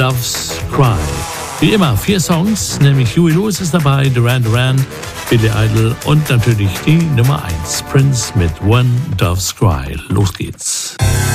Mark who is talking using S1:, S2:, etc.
S1: Doves Cry. Wie immer 4 Songs, nämlich Huey Lewis ist dabei, Duran Duran, Billy Idol und natürlich die Nummer 1, Prince mit When Doves Cry. Los geht's.